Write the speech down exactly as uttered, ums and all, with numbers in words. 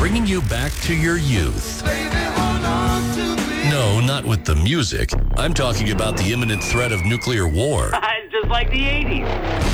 bringing you back to your youth. No, not with the music. I'm talking about the imminent threat of nuclear war. Just like the eighties.